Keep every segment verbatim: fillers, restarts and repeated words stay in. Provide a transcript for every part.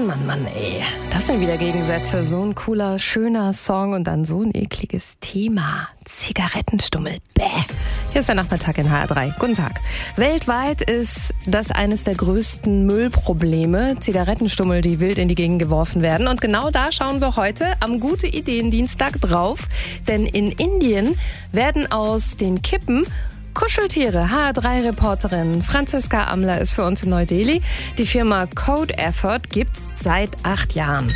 Mann, Mann, Mann, ey. Das sind wieder Gegensätze. So ein cooler, schöner Song und dann so ein ekliges Thema. Zigarettenstummel. Bäh. Hier ist der Nachmittag in H R drei. Guten Tag. Weltweit ist das eines der größten Müllprobleme. Zigarettenstummel, die wild in die Gegend geworfen werden. Und genau da schauen wir heute am Gute-Ideen-Dienstag drauf. Denn in Indien werden aus den Kippen Kuscheltiere. H R drei Reporterin Franziska Amler ist für uns in Neu-Delhi. Die Firma Code Effort gibt's seit acht Jahren.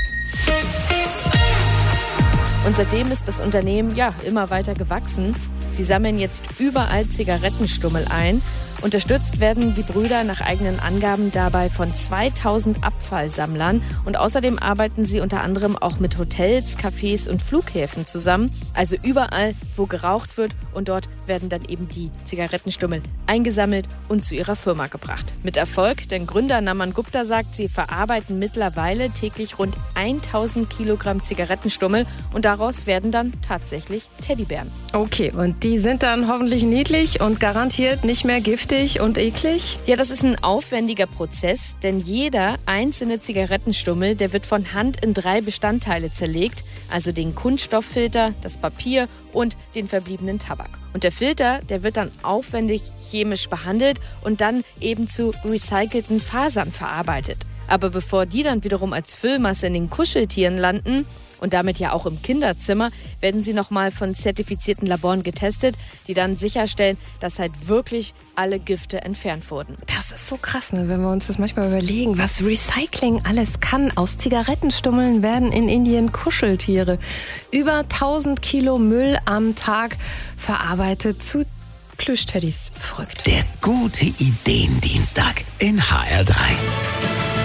Und seitdem ist das Unternehmen ja immer weiter gewachsen. Sie sammeln jetzt überall Zigarettenstummel ein. Unterstützt werden die Brüder nach eigenen Angaben dabei von zweitausend Abfallsammlern. Und außerdem arbeiten sie unter anderem auch mit Hotels, Cafés und Flughäfen zusammen. Also überall, wo geraucht wird. Und dort werden dann eben die Zigarettenstummel eingesammelt und zu ihrer Firma gebracht. Mit Erfolg, denn Gründer Naman Gupta sagt, sie verarbeiten mittlerweile täglich rund tausend Kilogramm Zigarettenstummel. Und daraus werden dann tatsächlich Teddybären. Okay, und die sind dann hoffentlich niedlich und garantiert nicht mehr giftig und eklig? Ja, das ist ein aufwendiger Prozess, denn jeder einzelne Zigarettenstummel, der wird von Hand in drei Bestandteile zerlegt, also den Kunststofffilter, das Papier und den verbliebenen Tabak. Und der Filter, der wird dann aufwendig chemisch behandelt und dann eben zu recycelten Fasern verarbeitet. Aber bevor die dann wiederum als Füllmasse in den Kuscheltieren landen und damit ja auch im Kinderzimmer, werden sie nochmal von zertifizierten Laboren getestet, die dann sicherstellen, dass halt wirklich alle Gifte entfernt wurden. Das ist so krass, ne? Wenn wir uns das manchmal überlegen, was Recycling alles kann. Aus Zigarettenstummeln werden in Indien Kuscheltiere. Über tausend Kilo Müll am Tag verarbeitet zu Plüschteddys. Verrückt. Der Gute-Ideen-Dienstag in H R drei.